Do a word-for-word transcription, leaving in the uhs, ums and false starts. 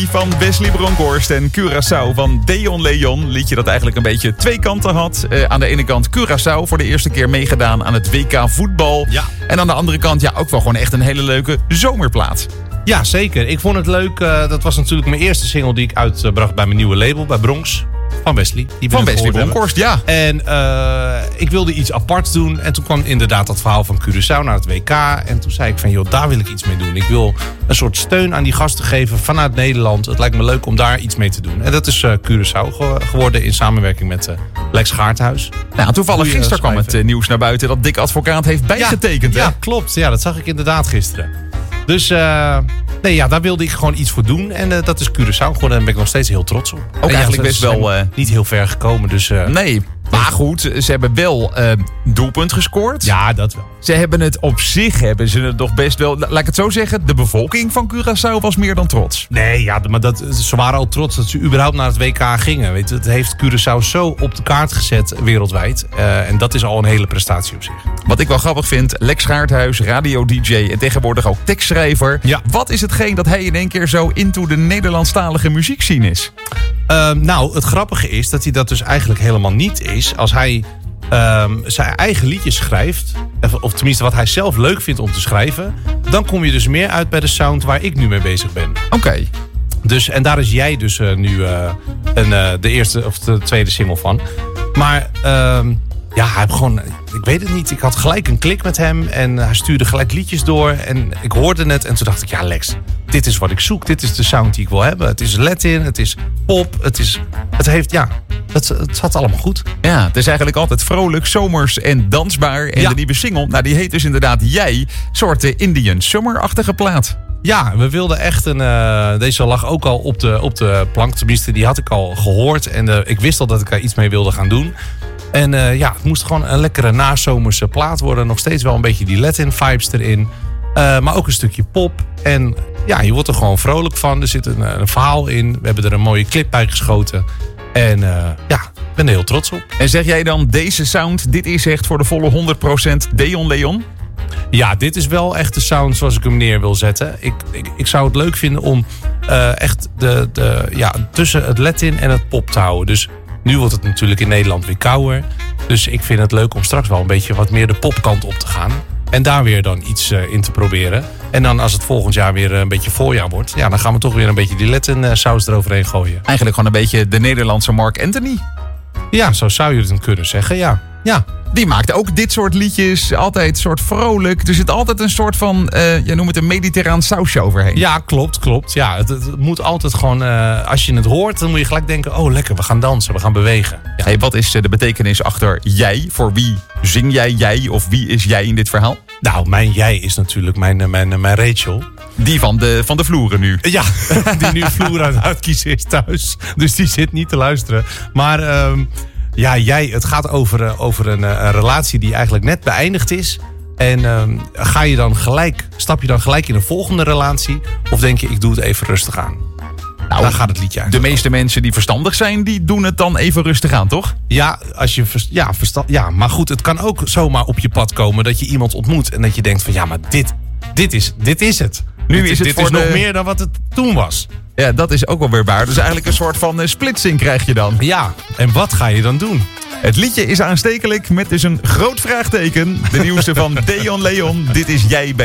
Van Wesley Bronkhorst en Curaçao van Deon Leon. Liedje dat eigenlijk een beetje twee kanten had. Uh, aan de ene kant Curaçao voor de eerste keer meegedaan aan het W K voetbal. Ja. En aan de andere kant ja, ook wel gewoon echt een hele leuke zomerplaat. Ja, zeker. Ik vond het leuk. Uh, dat was natuurlijk mijn eerste single die ik uitbracht bij mijn nieuwe label, bij Bronx. Van Wesley. Die van Wesley Bronkhorst, ja. En uh, ik wilde iets aparts doen. En toen kwam inderdaad dat verhaal van Curaçao naar het W K. En toen zei ik van, joh, daar wil ik iets mee doen. Ik wil een soort steun aan die gasten geven vanuit Nederland. Het lijkt me leuk om daar iets mee te doen. En dat is uh, Curaçao ge- geworden in samenwerking met uh, Lex Gaarthuis. Nou, toevallig Goeie, gisteren kwam het uh, nieuws naar buiten dat Dick Advocaat heeft bijgetekend. Ja, hè? Ja, klopt. Ja, dat zag ik inderdaad gisteren. Dus uh, nee, ja, daar wilde ik gewoon iets voor doen. En uh, dat is Curaçao geworden. Daar ben ik nog steeds heel trots op. Ook en eigenlijk ja, best wel... Uh, niet heel ver gekomen, dus... Uh, nee, maar goed, ze hebben wel uh, doelpunt gescoord. Ja, dat wel. Ze hebben het op zich, hebben ze het toch best wel... Laat ik het zo zeggen, de bevolking van Curaçao was meer dan trots. Nee, ja, maar dat, ze waren al trots dat ze überhaupt naar het W K gingen. Weet je, het heeft Curaçao zo op de kaart gezet wereldwijd. Uh, en dat is al een hele prestatie op zich. Wat ik wel grappig vind, Lex Gaarthuis, radio-D J en tegenwoordig ook tekstschrijver. Ja. Wat is hetgeen dat hij in één keer zo into de Nederlandstalige muziekscene is? Uh, nou, het grappige is dat hij dat dus eigenlijk helemaal niet is. Als hij um, zijn eigen liedjes schrijft, of tenminste wat hij zelf leuk vindt om te schrijven, dan kom je dus meer uit bij de sound waar ik nu mee bezig ben. Oké. Okay. Dus, en daar is jij dus uh, nu uh, een, uh, de eerste of de tweede single van. Maar um, ja, hij heeft gewoon, ik weet het niet. Ik had gelijk een klik met hem en hij stuurde gelijk liedjes door. En ik hoorde het en toen dacht ik, ja Lex, dit is wat ik zoek. Dit is de sound die ik wil hebben. Het is Latin, het is pop, het is, het heeft, ja, het, het zat allemaal goed. Ja, het is eigenlijk altijd vrolijk, zomers en dansbaar. En ja. De nieuwe single, nou die heet dus inderdaad Jij, soort Indian Summer-achtige plaat. Ja, we wilden echt een... Uh, deze lag ook al op de, op de plank. Tenminste, die had ik al gehoord. En uh, ik wist al dat ik daar iets mee wilde gaan doen. En uh, ja, het moest gewoon een lekkere nazomerse plaat worden. Nog steeds wel een beetje die Latin vibes erin. Uh, maar ook een stukje pop. En ja, je wordt er gewoon vrolijk van. Er zit een, een verhaal in. We hebben er een mooie clip bij geschoten. En uh, ja, ik ben er heel trots op. En zeg jij dan, deze sound, dit is echt voor de volle honderd procent Deon Leon? Ja, dit is wel echt de sound zoals ik hem neer wil zetten. Ik, ik, ik zou het leuk vinden om uh, echt de, de, ja, tussen het Latin en het pop te houden. Dus nu wordt het natuurlijk in Nederland weer kouder. Dus ik vind het leuk om straks wel een beetje wat meer de popkant op te gaan. En daar weer dan iets uh, in te proberen. En dan als het volgend jaar weer een beetje voorjaar wordt, ja, dan gaan we toch weer een beetje die Latin uh, saus eroverheen gooien. Eigenlijk gewoon een beetje de Nederlandse Mark Anthony. Ja, zo zou je het kunnen zeggen, ja. Ja. Die maakt ook dit soort liedjes, altijd soort vrolijk. Er zit altijd een soort van, uh, je noemt het een mediterraan sausje overheen. Ja, klopt, klopt. Ja, het, het moet altijd gewoon, uh, als je het hoort, dan moet je gelijk denken, oh lekker, we gaan dansen, we gaan bewegen. Ja. Hey, wat is de betekenis achter jij? Voor wie zing jij jij of wie is jij in dit verhaal? Nou, mijn jij is natuurlijk mijn, mijn, mijn Rachel. Die van de, van de vloeren nu. Ja, die nu vloer aan het uitkiezen is thuis. Dus die zit niet te luisteren. Maar... Um, Ja, jij, het gaat over, over een, een relatie die eigenlijk net beëindigd is. En um, ga je dan gelijk, stap je dan gelijk in een volgende relatie? Of denk je, ik doe het even rustig aan? Nou, daar gaat het liedje uit. De meeste mensen die verstandig zijn, die doen het dan even rustig aan, toch? Ja, als je verst- ja, versta- ja, maar goed, het kan ook zomaar op je pad komen dat je iemand ontmoet. En dat je denkt van, ja, maar dit, dit, is, dit is het. Nu dit is het dit voor is de... nog meer dan wat het toen was. Ja, dat is ook wel weer waar. Dus eigenlijk een soort van uh, splitsing krijg je dan. Ja, en wat ga je dan doen? Het liedje is aanstekelijk met dus een groot vraagteken. De nieuwste van Deon Leon. Dit is Jij bij